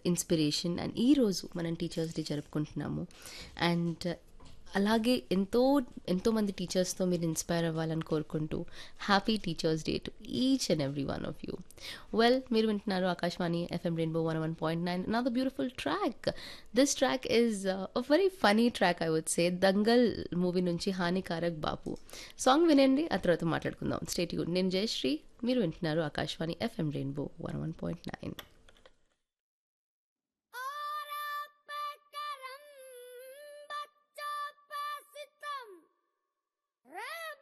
Inspiration. And ఈరోజు మనం teachers day జరుపుకుంటున్నాము. అండ్ అలాగే ఎంతోమంది టీచర్స్తో మీరు ఇన్స్పైర్ అవ్వాలని కోరుకుంటూ happy teachers day to each and every one of you. Well, మీరు వింటున్నారు Akashvani FM rainbow 101.9. Another beautiful track. This track is a very funny track, I would say. Dangal movie నుంచి హానికారక్ బాపు song వినండి, ఆ తర్వాత మాట్లాడుకుందాం. Stay tuned. నేను జయశ్రీ, మీరు వింటున్నారు ఆకాశవాణి ఎఫ్ఎం రెయిన్బో 101.9.